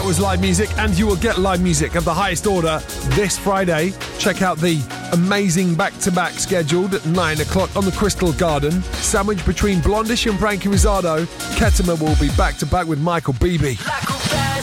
was live music, and you will get live music of the highest order this Friday. Check out the amazing back-to-back scheduled at 9 o'clock on the Crystal Garden. Sandwiched between Blondish and Frankie Rizzardo, Ketama will be back-to-back with Michael Beebe.